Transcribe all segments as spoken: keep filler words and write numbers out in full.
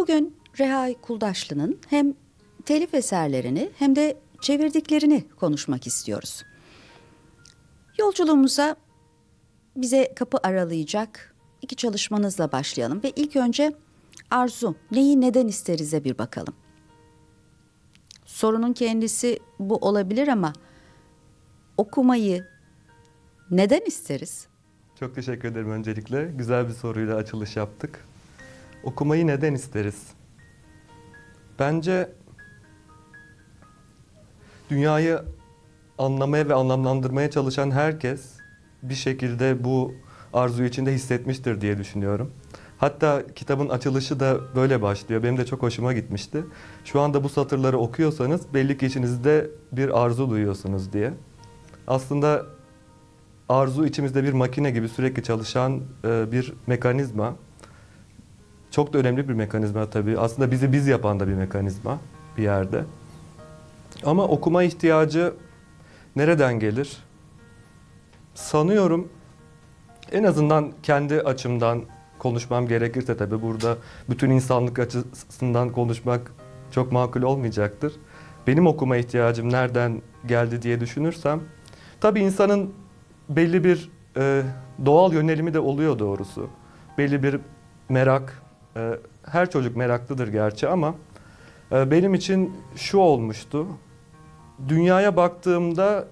Bugün Reha Kuldaşlı'nın hem telif eserlerini hem de çevirdiklerini konuşmak istiyoruz. Yolculuğumuza bize kapı aralayacak iki çalışmanızla başlayalım ve ilk önce arzu, neyi neden isteriz'e bir bakalım. Sorunun kendisi bu olabilir ama okumayı neden isteriz? Çok teşekkür ederim öncelikle. Güzel bir soruyla açılış yaptık. Okumayı neden isteriz? Bence dünyayı anlamaya ve anlamlandırmaya çalışan herkes bir şekilde bu arzuyu içinde hissetmiştir diye düşünüyorum. Hatta kitabın açılışı da böyle başlıyor. Benim de çok hoşuma gitmişti. Şu anda bu satırları okuyorsanız belli ki içinizde bir arzu duyuyorsunuz diye. Aslında arzu içimizde bir makine gibi sürekli çalışan bir mekanizma. Çok da önemli bir mekanizma tabii. Aslında bizi biz yapan da bir mekanizma bir yerde. Ama okuma ihtiyacı nereden gelir? Sanıyorum en azından kendi açımdan konuşmam gerekirse tabii burada bütün insanlık açısından konuşmak çok makul olmayacaktır. Benim okuma ihtiyacım nereden geldi diye düşünürsem tabii insanın belli bir e, doğal yönelimi de oluyor doğrusu. Belli bir merak. E, her çocuk meraklıdır gerçi ama e, benim için şu olmuştu. Dünyaya baktığımda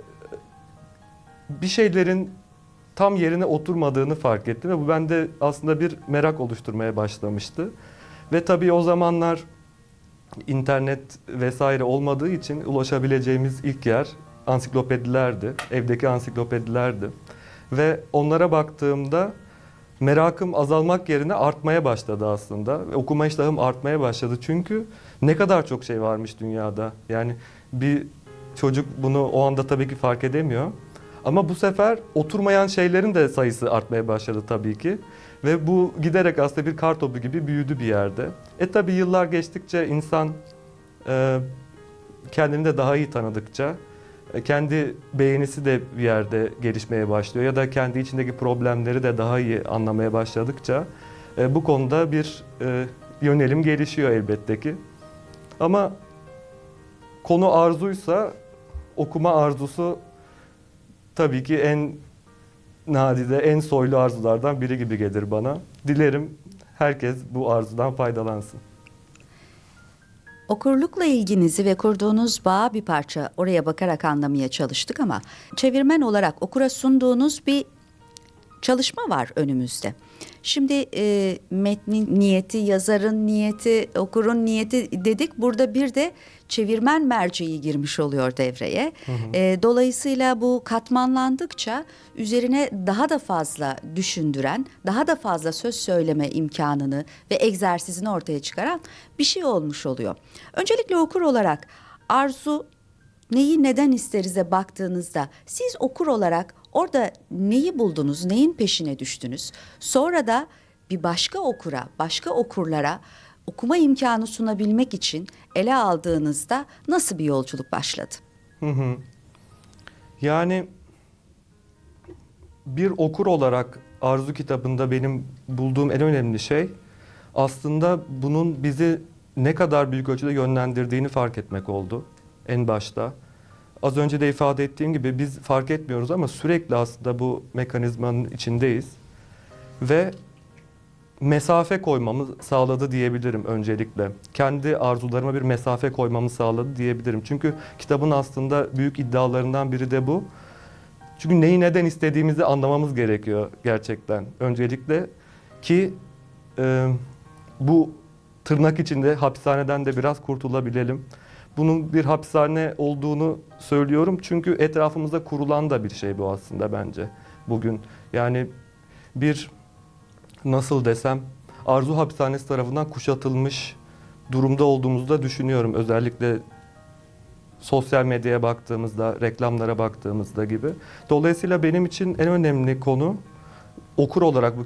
bir şeylerin tam yerine oturmadığını fark ettim ve bu bende aslında bir merak oluşturmaya başlamıştı. Ve tabii o zamanlar internet vesaire olmadığı için ulaşabileceğimiz ilk yer ansiklopedilerdi. Evdeki ansiklopedilerdi. Ve onlara baktığımda merakım azalmak yerine artmaya başladı aslında. Ve okuma iştahım artmaya başladı. Çünkü ne kadar çok şey varmış dünyada. Yani bir çocuk bunu o anda tabii ki fark edemiyor. Ama bu sefer oturmayan şeylerin de sayısı artmaya başladı tabii ki. Ve bu giderek aslında bir kartopu gibi büyüdü bir yerde. E tabii yıllar geçtikçe insan e, kendini de daha iyi tanıdıkça e, kendi beğenisi de bir yerde gelişmeye başlıyor. Ya da kendi içindeki problemleri de daha iyi anlamaya başladıkça e, bu konuda bir e, yönelim gelişiyor elbette ki. Ama konu arzuysa okuma arzusu tabii ki en nadide, en soylu arzulardan biri gibi gelir bana. Dilerim herkes bu arzudan faydalansın. Okurlukla ilginizi ve kurduğunuz bağı bir parça oraya bakarak anlamaya çalıştık ama çevirmen olarak okura sunduğunuz bir çalışma var önümüzde. Şimdi e, metnin niyeti, yazarın niyeti, okurun niyeti dedik. Burada bir de çevirmen merceği girmiş oluyor devreye. Hı hı. E, dolayısıyla bu katmanlandıkça üzerine daha da fazla düşündüren, daha da fazla söz söyleme imkanını ve egzersizini ortaya çıkaran bir şey olmuş oluyor. Öncelikle okur olarak arzu, neyi neden isteriz'e baktığınızda siz okur olarak orada neyi buldunuz, neyin peşine düştünüz? Sonra da bir başka okura, başka okurlara okuma imkanı sunabilmek için ele aldığınızda nasıl bir yolculuk başladı? Hı hı. Yani bir okur olarak Arzu kitabında benim bulduğum en önemli şey aslında bunun bizi ne kadar büyük ölçüde yönlendirdiğini fark etmek oldu en başta. Az önce de ifade ettiğim gibi biz fark etmiyoruz ama sürekli aslında bu mekanizmanın içindeyiz. Ve mesafe koymamı sağladı diyebilirim öncelikle. Kendi arzularıma bir mesafe koymamı sağladı diyebilirim. Çünkü kitabın aslında büyük iddialarından biri de bu. Çünkü neyi neden istediğimizi anlamamız gerekiyor gerçekten. Öncelikle ki e, bu tırnak içinde hapishaneden de biraz kurtulabilelim. Bunun bir hapishane olduğunu söylüyorum çünkü etrafımızda kurulan da bir şey bu aslında bence bugün. Yani bir nasıl desem arzu hapishanesi tarafından kuşatılmış durumda olduğumuzu da düşünüyorum. Özellikle sosyal medyaya baktığımızda, reklamlara baktığımızda gibi. Dolayısıyla benim için en önemli konu okur olarak bu